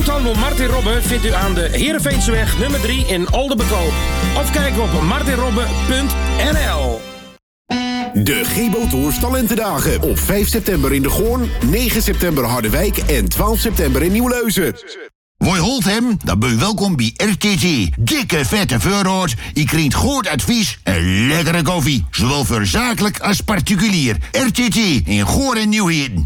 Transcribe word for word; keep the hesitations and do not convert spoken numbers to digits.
Groothandel Martin Robbe vindt u aan de Heerenveenseweg nummer drie in Oldenbekoop. Of kijk op martin robbe punt n l. De Gebo Tours Talentendagen. Op vijf september in de Goorn, negen september Harderwijk en twaalf september in Nieuwleuzen. Woi holt hem? Dan ben je welkom bij R T T. Dikke vette voorraad, je krijgt goed advies en lekkere koffie. Zowel voor zakelijk als particulier. R T T in Goor en Nieuwheden.